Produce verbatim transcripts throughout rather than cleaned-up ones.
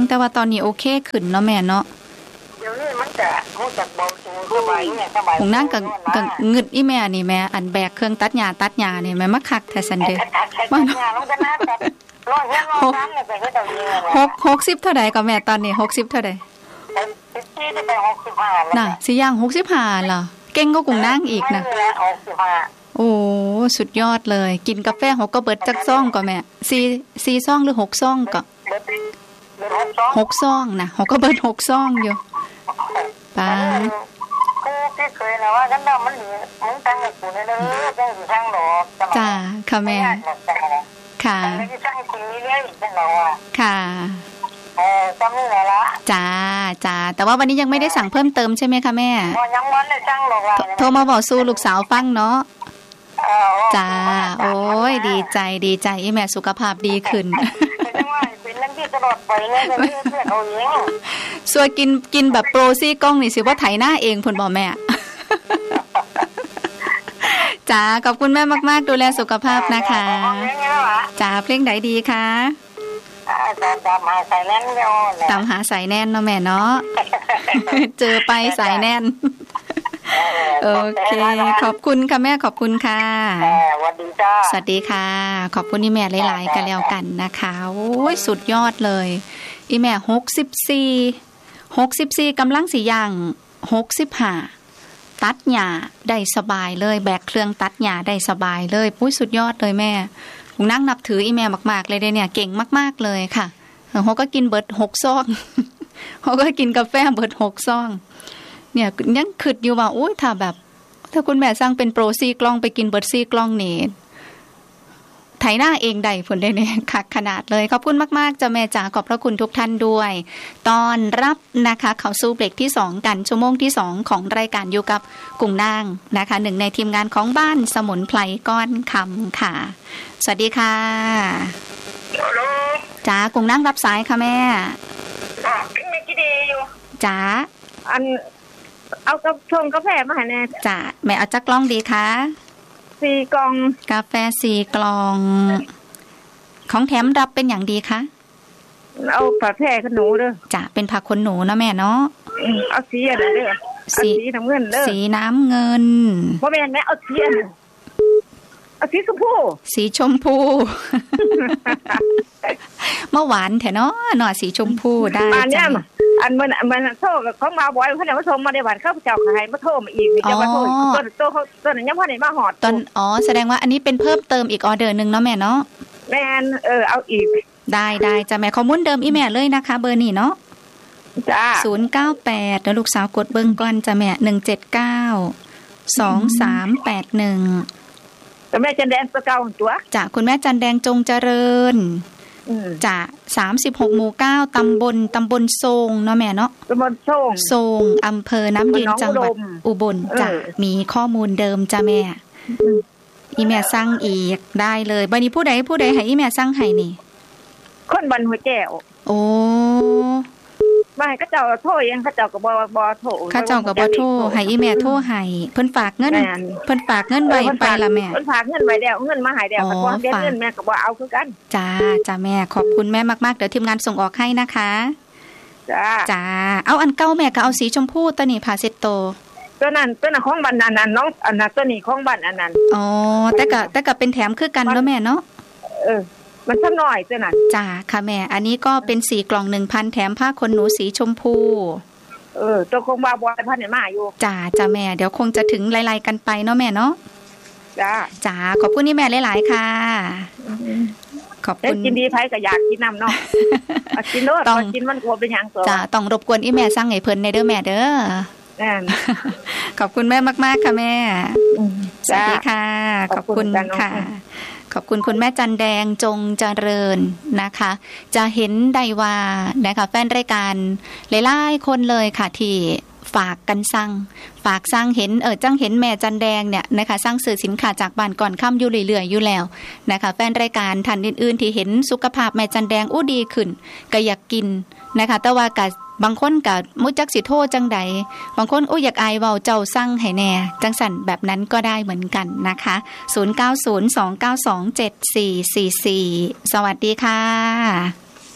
แต่ว่าตอนนี้โอเคขึ้นเนาะแม่เนาะเดี๋ยวนี้มันจะรู้จักเบาตัวสบายเนี่ยสบายของนั่งกับกับงึดอีแม่นี่แม่อันแบกเครื่องตัดหญ้าตัดหญ้านี่แม่มาคักแท้ซันเด้อว่าเนาะร้อยเฮ็ดร้อยน้ำเนี่ยไปก็จะยิงอ่ะหกสิบเท่าใดก็แม่ตอนนี้หกสิบเท่าใดสิบสี่ได้ไปหกสิบห้าแล้วน่ะสิย่างหกสิบห้าเหรอเก่งก็กุ้งนางอีกนะหกสิบห้าโอ้สุดยอดเลยกินกาแฟหกก็เบิดจักซ่องก็แม่สี่ สี่ซ่องหรือหกซ่องก็หกซ่องนะหกก็เบิดหกซ่องอยู่ป้าคือเคยนะว่ากันว่ามันมึงตั้งให้กูเด้อจังสิช่างดอกจ้าค่ะแม่ค่ะไม่ได้ช่างคุณนี่เลยจังเราอ่ะค่ะเออจำนี่แหละละจ้าจ้าแต่ว่าวันนี้ยังไม่ได้สั่งเพิ่มเติมใช่ไหมคะแม่ยังวันได้ช่างหรอกล่ะโทรมาบอกสู้ลูกสาวฟังเนาะจ้าโอ้ยดีใจดีใจอีแม่สุขภาพดีขึ้นเป็นเรื่องที่ตลอดไปเลยเพื่อนเอาเองส่วนกินกินแบบโปรซี่กล้องนี่สิว่าไถหน้าเองพุ่นบอกแม่จ้าขอบคุณแม่มากๆดูแลสุขภาพนะคะจ้าเพลงไหนดีคะตามหาสายแน่นเนาะตามหาสายแน่นเนาะแม่เนาะเจอไปสายแน่นโอเคขอบคุณค่ะแม่ขอบคุณค่ะสวัสดีจ้าสวัสดีค่ะขอบคุณอีแม่หลายๆกันแล้วกันนะคะโอ้ยสุดยอดเลยอีแม่หกสิบสี่ หกสิบสี่กำลังสิย่างหกสิบห้าตัดหญ้าได้สบายเลยแบกเครื่องตัดหญ้าได้สบายเลยปุ้ยสุดยอดเลยแม่ผมนั่งนับถืออีแม่มากๆเลยเนี่ยเก่งมากๆเลยค่ะเขาก็กินเบิดหกซองเขาก็กินกาแฟเบิดหกซองเนี่ยยังคิดอยู่ว่าโอ้ยถ้าแบบถ้าคุณแม่สร้างเป็นโปรซีกล้องไปกินเบิร์ดซีกล้องนี่ไถหน้าเองได้ผลได้เนี่ยคักขนาดเลยขอบคุณมากๆจ้าแม่จ๋าขอบพระคุณทุกท่านด้วยตอนรับนะคะเข้าสู่เบรกที่สองกันชั่วโมงที่สองของรายการอยู่กับกุ้งนางนะคะหนึ่งในทีมงานของบ้านสมุนไพรก้อนคำค่ะสวัสดีค่ะจ๋ากุ้งนางรับสายค่ะแม่อ่ะพี่มีกี่ดีอยู่จ๋าอันเอากาแฟชงกาแฟมาให้แน่จ้ะแม่เอาจักกล่องดีคะสี่กล่องกาแฟสี่กล่องของแถมรับเป็นอย่างดีคะเอาผักแพร่ขนูเด้อจ้ะเป็นผักขนหนูนะแม่เนาะเอาสีอะไรเด้อสีน้ำเงินเด้อสีน้ำเงินบ่แม่นแม่เอาสีเอาสีชมพูสีชมพูเมื่อหวานแท้เนาะหน่อสีชมพูได้จ้ะอันมันมันโทรเขามาบ่อยเพิ่นมาโทรมาได้วันเขาเจ้าขายมาโทรมาอีกนี่จะมาโทรต้นโตเขาต้นนั้นยังบ่ได้มาฮอดต้นอ๋อแสดงว่าอันนี้เป็นเพิ่มเติมอีกออเดอร์นึงเนาะแม่เนาะแม่นเออเอาอีกได้ได้จ้ะแม่ข้อมูลเดิมอีแม่เลยนะคะเบอร์นี้เนาะจ้าศูนย์เก้าแปดแล้วลูกสาวกดเบิ่งก่อนจ้ะแม่หนึ่งเจ็ดเก้า สองสามแปดหนึ่งแม่จันแดงตัวเก่าตัวจ้ะคุณแม่จันแดงจงเจริญจะสามสิบหกหมู่เก้าตำบลตำบลโซงเนาะแม่เนาะตำบลโซงโซงอำเภอน้ำยืนจังหวัดอุบลจ้ะมีข้อมูลเดิมจ้ะแม่อีแม่สั่งอีกได้เลยบัดนี้ผู้ใดผู้ใดให้อีแม่สั่งให้นี่คนบ้านหัวแก้วโอ้บ่ให้เขาเจ้าโทรเองเขาเจ้าก็บ่บ่โทรเขาเจ้าก็บ่โทรให้อีแม่โทรให้เพิ่นฝากเงินเพิ่นฝากเงินไว้ไปล่ะแม่เพิ่นฝากเงินไว้แล้วเงินมาให้แล้วก็บ่ได้เงินแม่ก็บ่เอาคือกันจ้าจ้าแม่ขอบคุณแม่มากๆเดี๋ยวทีมงานส่งออกให้นะคะจ้าจ้าเอาอันเก่าแม่ก็เอาสีชมพูตัวนี้พาเซตโตตัวนั้นตัวนั้นของบ้านอันนั้นน้องอันนั้นตัวนี้ของบ้านอันนั้นอ๋อแต่ก็แต่ก็เป็นแถมคือกันเนาะแม่เนาะเออมันสักหน่อยจ้ะน่ะจ้าค่ะแม่อันนี้ก็เป็นสี่กล่อง หนึ่งพัน แถมผ้าขนหนูสีชมพูเออตัวคงว่าบ่พันได้มาอยู่จ้าจ้าแม่เดี๋ยวคงจะถึงไล่ๆกันไปเนาะแม่เนาะจ้าจ้าขอบคุณนี่แม่หลายๆค่ะขอบคุณกินดีไผก็อยากกินน้ำเนาะกินโลดต้องกินมันกลัวเป็นหยังตัวจ้าต้องรบกวนอีแม่สั่งให้เพิ่นในเด้อแม่เด้อขอบคุณแม่มากๆค่ะแม่สวัสดีค่ะขอบคุณค่ะขอบคุณคุณแม่จันแดงจงเจริญนะคะจะเห็นได้ว่านะคะแฟนรายการหลายๆคนเลยค่ะที่ฝากกันสั่งฝากสั่งเห็นเออจังเห็นแม่จันแดงเนี่ยนะคะสั่งซื้อสินค้าจากบ้านก่อนค่ำอยู่เรื่อยๆอยู่แล้วนะคะแฟนรายการท่านอื่นๆที่เห็นสุขภาพแม่จันแดงอู้ดีขึ้นก็อยากกินนะคะแต่ว่าก็บางคนก็มุจักสิโทรจังใดบางคนอู้อยากอายเว้าเจ้าสั่งให้แน่จังสั่นแบบนั้นก็ได้เหมือนกันนะคะศูนย์ เก้า ศูนย์ สอง เก้า สอง เจ็ด สี่ สี่ สี่สวัสดีค่ะ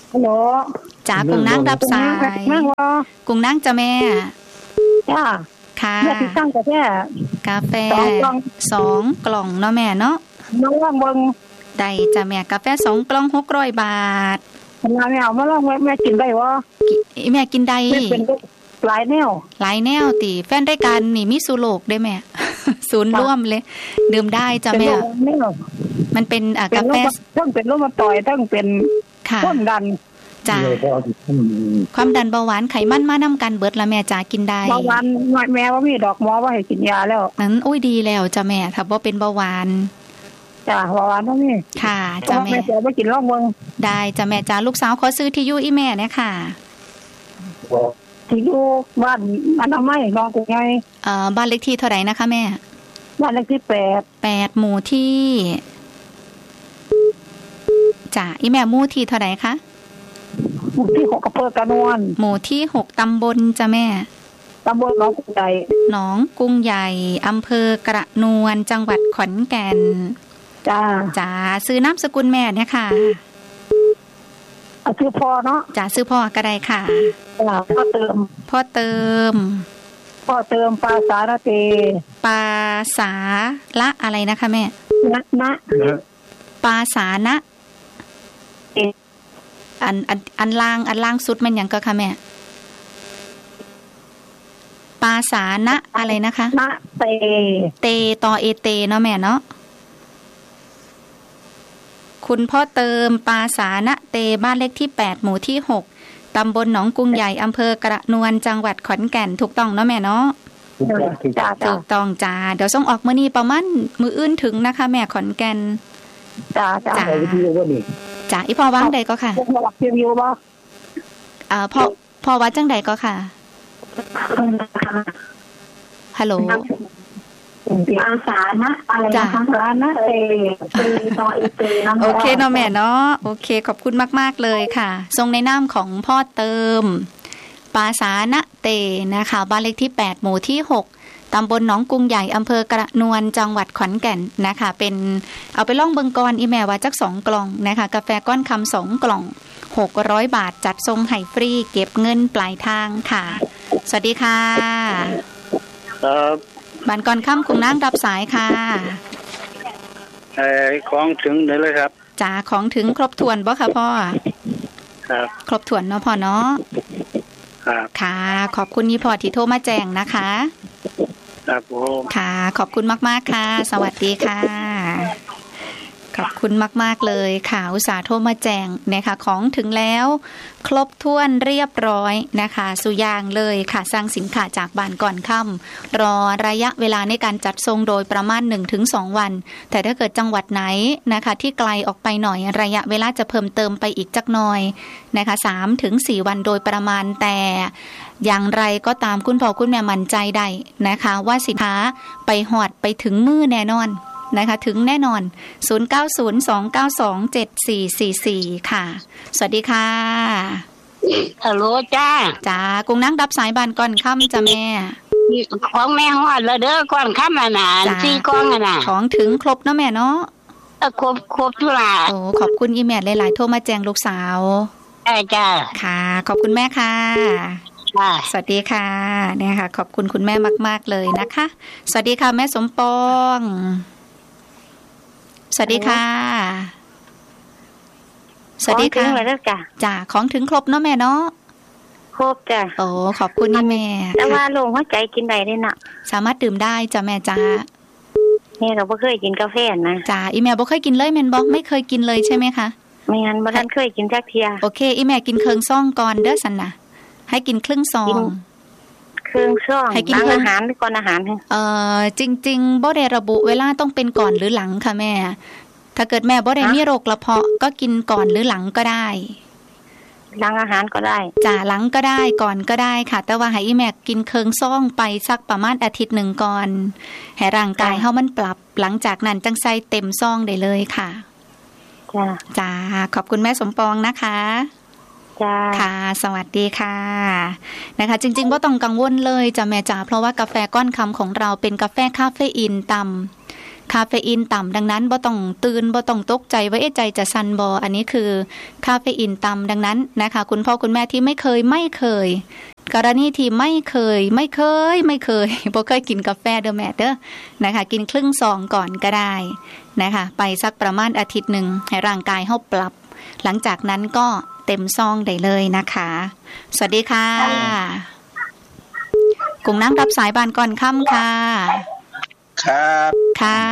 ฮัลโหลจ้ากุ้งนางรับสายนั่งวะกุ้งนางจ้าแม่จ้าค่ะแม่ติดตั้งกาแฟกาแฟสองกล่องเนาะแม่เนาะน้องลองเบิ่งได้จ้าแม่กาแฟสองกล่องหกร้อยบาทมาแม่เอามาลองแม่กินได้วะแม่กินได้เป็นหลายแนวหลายแนวติแฟนรายการนี่มีสุโลกได้แม่ศูนย์ร่วมเลยดื่มได้จ้าแม่มันเป็นกาแฟทั้งเป็นโรคมาตอยทั้งเป็นความดันจ้าความดันเบาหวานไขมันมานำกันเบิดละแม่จ้ากินได้เบาหวานแม่ว่ามีดอกหมอว่าให้กินยาแล้วนั้นอุ้ยดีแล้วจ้าแม่ถ้าบ่เป็นเบาหวานจ้าเบาหวานบ่มีค่ะจ้าแม่แม่จะไปกินลองเบิ่งได้จ้าแม่จ้าลูกสาวขอซื้อที่อยู่อีแม่เนี่ยค่ะที่อยู่บ้านอนามัยน้องกุ้งใหญ่เอ่อบ้านเลขที่เท่าไหร่นะคะแม่บ้านเลขที่แปดแปดหมู่ที่จ้าอีแม่หมู่ที่เท่าไหร่คะหมู่ที่หกอำเภอกระนวนหมู่ที่หกตำบลจ้าแม่ตำบลหนองกุ้งใหญ่หนองกุ้งใหญ่อำเภอกระนวนจังหวัดขอนแก่นจ้าจ้าซื้อนามสกุลแม่เนี่ยค่ะเอาชื่อพ่อเนาะจ้าซื้อพ่อก็ได้ค่ะพ่อเติมพ่อเติมพ่อเติมปาสาระเตปาสาละอะไรนะคะแม่นะนะปาสานะอันอันอันล่างอันล่างสุดมันหยังก็ค่ะแม่ปาสานะอะไรนะคะนะเตเตต่อเอเตเนาะแม่เนาะคุณพ่อเติมปาสานะเตบ้านเลขที่แปดหมู่ที่หกตำบลหนองกุ้งใหญ่อำเภอกระนวนจังหวัดขอนแก่นถูกต้องเนาะแม่เนาะถูกต้องจ้าเดี๋ยวส่งออกมื้อนี้ประมาณมื้ออื่นถึงนะคะแม่ขอนแก่นจ้าจ้าจ้าอีพ่อวังใดก็ค่ะเพียงอยู่บ่อ่าพ่อพ่อวัดจังใดก็ค่ะฮัลโหลอาสานะอะไรนะคะร้านนะเอเอตอเอเตนะโอเคเนาะแม่เนาะโอเคขอบคุณมากๆเลยค่ะทรงในนามของพ่อเติมปาสานะเตนะคะบ้านเลขที่แปดหมู่ที่หกตำบลหนองกุ้งใหญ่อำเภอกระนวนจังหวัดขอนแก่นนะคะเป็นเอาไปล่องเบิงกรอีแม่ว่าจักสองกล่องนะคะกาแฟก้อนคำสองกล่องหกร้อยบาทจัดทรงให้ฟรีเก็บเงินปลายทางค่ะสวัสดีค่ะครับบ้านก่อนค่ำกุ้งนางรับสายค่ะไอ้ของถึงได้เลยครับจ้าของถึงครบถ้วนบ่คะพ่อครับครบถ้วนเนาะพ่อเนาะครับค่ะขอบคุณยี่พ่อที่โทรมาแจ้งนะคะครับผมค่ะขอบคุณมากๆค่ะสวัสดีค่ะขอบคุณมากๆเลยค่ะอุตส่าห์โทรมาแจ้งนะคะของถึงแล้วครบถ้วนเรียบร้อยนะคะสุยางเลยค่ะสร้างสินค้าจากบ้านก่อนค่ำรอระยะเวลาในการจัดส่งโดยประมาณ หนึ่งถึงสอง วันแต่ถ้าเกิดจังหวัดไหนนะคะที่ไกลออกไปหน่อยระยะเวลาจะเพิ่มเติมไปอีกจักหน่อยนะคะ สามถึงสี่ วันโดยประมาณแต่อย่างไรก็ตามคุณพ่อคุณแม่มั่นใจได้นะคะว่าสินค้าไปหอดไปถึงมือแน่นอนนะคะถึงแน่นอนศูนย์ เก้า ศูนย์ สอง เก้า สอง เจ็ด สี่ สี่ สี่ค่ะสวัสดีค่ะฮัลโหลจ้าจ้ากุ้งนั่งรับสายบานก่อนค่ำจ้ะแม่ของแม่ฮอดแล้วเด้อก่อนค่ำน่ะน่ะสี่กล่องน่ะของถึงครบเนาะแม่เนาะเออครบครบทุกล่ะโอ้ขอบคุณอีแม่หลายๆโทรมาแจ้งลูกสาวได้จ้าค่ะขอบคุณแม่ค่ะสวัสดีค่ะเนี่ยค่ะขอบคุณคุณแม่มากๆเลยนะคะสวัสดีค่ะแม่สมปองสวัสดีค่ะสวัสดีค่ะจ้าของถึงครบเนาะแม่เนาะครบจ้ะโอ้ขอบคุณนี่แม่แต่ว่าลงหัวใจกินได้ได้น่ะสามารถดื่มได้จ้ะแม่จ้าแม่เราบ่เคยกินกาแฟนะจ้าอีแม่บ่เคยกินเลยแม่นบ่ไม่เคยกินเลยใช่ไหมคะไม่งั้นบ่ทันเคยกินจักเที่ยโอเคอีแม่กินเครื่องซ่องก่อนเด้อสันนะให้กินครึ่งซองเครื่องซ่องให้กินอาหารหรือก่อนอาหารเอ่อจริงๆบ่ได้ระบุเวลาต้องเป็นก่อนหรือหลังค่ะแม่ถ้าเกิดแม่บ่ได้มีโรคกระเพาะก็กินก่อนหรือหลังก็ได้หลังอาหารก็ได้จ้าหลังก็ได้ก่อนก็ได้ค่ะแต่ว่าให้อีแม่กินเครื่องซ่องไปสักประมาณอาทิตย์หนึ่งก่อนให้ร่างกายเฮามันปรับหลังจากนั้นจังใส่เต็มซ่องได้เลยค่ะจ้าจ้าขอบคุณแม่สมปองนะคะค่ะสวัสดีค่ะนะคะจริงๆบ่ต้องกังวลเลยจ้ะแม่จ๋าเพราะว่ากาแฟก้อนคำของเราเป็นกาแฟคาเฟอีนต่ำคาเฟอีนต่ำดังนั้นบ่ต้องตื่นบ่ต้องตกใจว่าเอ๊ะใจจะสั่นบ่อันนี้คือคาเฟอีนต่ำดังนั้นนะคะคุณพ่อคุณแม่ที่ไม่เคยไม่เคยกรณีที่ไม่เคยไม่เคยไม่เคยบ่เคยกินกาแฟเด้อแม่เด้อนะคะกินครึ่งซองก่อนก็ได้นะคะไปสักประมาณอาทิตย์นึงให้ร่างกายเฮาปรับหลังจากนั้นก็เต็มซองได้เลยนะคะสวัสดีค่ะกุ้งน้ำรับสายบานก่อนค่ำค่ะครับค่ะ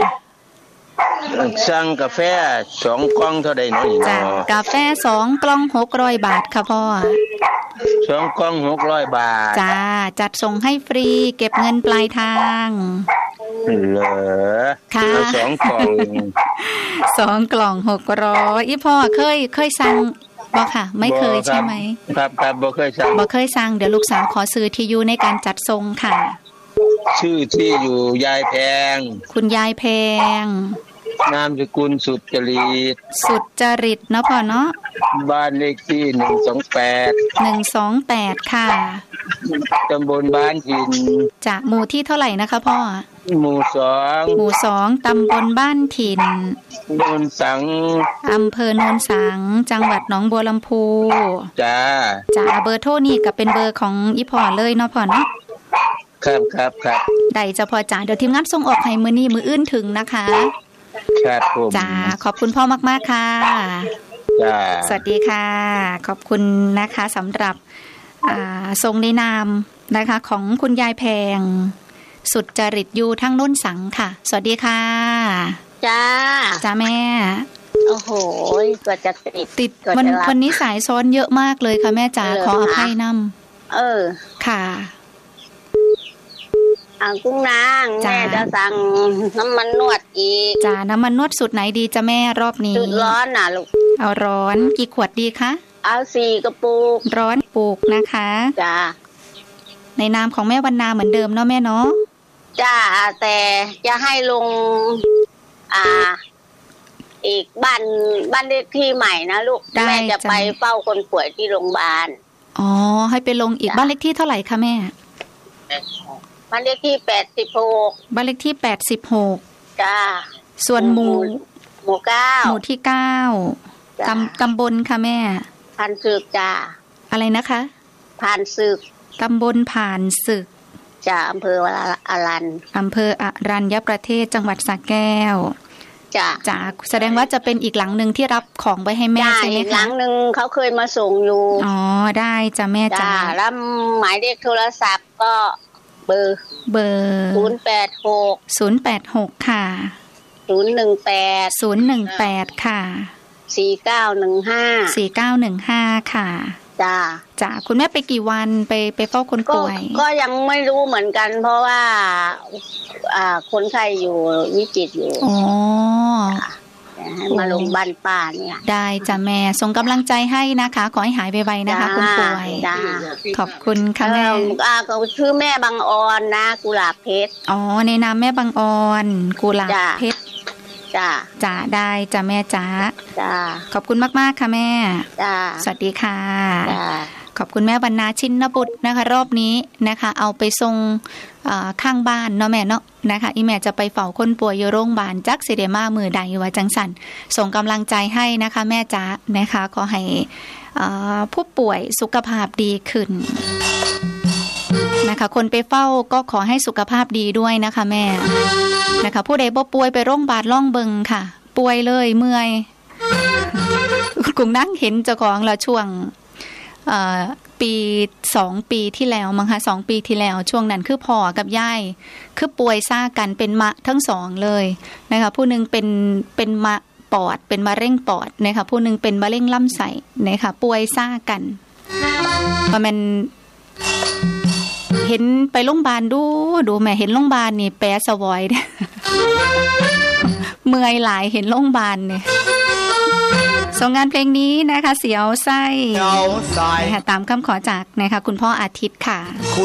สั่งกาแฟสองกล่องเท่าใดเนาะนี่เนาะจ้ะกาแฟสองกล่องหกร้อยบาทค่ะพ่อสองกล่องหกร้อยบาทจ้าจัดส่งให้ฟรีเก็บเงินปลายทางเหรอค่ะสองกล่องสองกล่องหกร้อยอีพ่อเคยเคยสั่งบ่ค่ะไม่เคยใช่ไหมครับครับบ่เคยสั่งบ่เคยสั่งเดี๋ยวลูกสาวขอซื้อที่อยู่ในการจัดส่งค่ะชื่อที่อยู่ยายแพงคุณยายแพงนามสกุลสุจริตสุจริตเนาะพ่อเนาะบ้านเลขที่หนึ่งสองแปดหนึ่งสองแปดค่ะตำบลบ้านถิ่นจากหมู่ที่เท่าไหร่นะคะพ่อหมู่สองหมู่สองตำบลบ้านถิ่นโนนสังอำเภอโนนสังจังหวัดหนองบัวลำพูจ้าจ้าเบอร์โทรนี่ก็เป็นเบอร์ของอีพ่อเลยเนาะพ่อเนาะครับครับครับได้จะพอจ้าเดี๋ยวทีมงานส่งออกให้มื้อนี้มื้ออื่นถึงนะคะครับผมจ้าขอบคุณพ่อมากๆค่ะจ้าสวัสดีค่ะขอบคุณนะคะสำหรับอ่าทรงในนามนะคะของคุณยายแพงสุดจริตอยู่ทั้งนุ่นสังค่ะสวัสดีค่ะจ้าจ้าแม่โอ้โหกว่าจะติดติดวันวันนี้สายซ้อนเยอะมากเลยค่ะแม่จ๋าขออภัยนำเออค่ะอ่างกุ้งนางแม่จะสั่งน้ำมันนวดอีกจ้าน้ำมันนวดสูตรไหนดีจ้าแม่รอบนี้สูตรร้อนน่ะลูกเอาร้อนกี่ขวดดีคะเอาสี่กระปุกร้อนปุกนะคะจ้าในนามของแม่วรรณาเหมือนเดิมเนาะแม่เนาะจ้าแต่จะให้ลงอ่าอีกบ้านบ้านเลขที่ใหม่นะลูกแม่จะไปเฝ้าคนป่วยที่โรงพยาบาลอ๋อให้ไปลงอีกบ้านเลขที่เท่าไหร่คะแม่บ้านเลขที่แปดสิบหกบ้านเลขที่แปดสิบหกจ้าส่วนหมู่หมู่เก้าหมู่ที่เก้าตำตำบลค่ะแม่ผ่านศึกจ้าอะไรนะคะผ่านศึกตำบลผ่านศึกจ้าอำเภออรัญอำเภออรัญญประเทศจังหวัดสระแก้วจ้าจ้าแสดงว่าจะเป็นอีกหลังนึงที่รับของไปให้แม่ใช่ไหมคะอีกหลังนึงเขาเคยมาส่งอยู่อ๋อได้จ้าแม่จ้าแล้วหมายเลขโทรศัพท์ก็เบอร์เบอร์ศูนย์แปดหกศูนย์แปดหกค่ะศูนย์หนึ่งแปดศูนย์หนึ่งแปดค่ะสี่เก้าหนึ่งห้าสี่เก้าหนึ่งห้าค่ะจ้าจ้าคุณแม่ไปกี่วันไปไปเฝ้าคนป่วยก็ยังไม่รู้เหมือนกันเพราะว่าอ่าคนไข้อยู่วิกฤตอยู่อ๋อให้มาลงบ้านป้าเนี่ยได้จ้ะแม่ส่งกำลังใจให้นะคะขอให้หายไวๆนะคะคุณป่วยขอบคุณค่ะแม่อ่าก็ชื่อแม่บางออนนะกุหลาบเพชรอ๋อในนามแม่บางออนกุหลาบเพชรจ้าจ้าได้จ้ะแม่จ้าจ้าขอบคุณมากๆค่ะแม่จ้าสวัสดีค่ะจ้าขอบคุณแม่วรรณาชินบุตรนะคะรอบนี้นะคะเอาไปส่งข้างบ้านเนาะแม่เนาะนะคะอีแม่จะไปเฝ้าคนป่วยอยู่โรงพยาบาลจักสิเดมามือใดว่าจังสันส่งกำลังใจให้นะคะแม่จ๋านะคะขอให้ผู้ป่วยสุขภาพดีขึ้นนะคะคนไปเฝ้าก็ขอให้สุขภาพดีด้วยนะคะแม่นะคะผู้ใดบ่ป่วยไปโรงพยาบาลล่องเบิงค่ะป่วยเลยเมื่อยกุ้งนั่งเห็นเจ้าของเราช่วงปีสองปีที่แล้วมั้งคะสองปีที่แล้วช่วงนั้นคือพ่อกับยายคือป่วยซ่ากันเป็นมะทั้งสองเลยนะคะผู้นึงเป็นเป็นมะปอดเป็นมะเร็งปอดนะคะผู้นึงเป็นมะเร็งลำไส้นะคะป่วยซ่ากันเพราะมันเห็นไปโรงพยาบาลดูดูแม่เห็นโรงพยาบาลนี่แปรสวอยเมื่อยหลายเห็นโรงพยาบาลเนี่ยส่งงานเพลงนี้นะคะเสียวไส้นะคะตามคำขอจากนะคะคุณพ่ออาทิตย์ค่ะ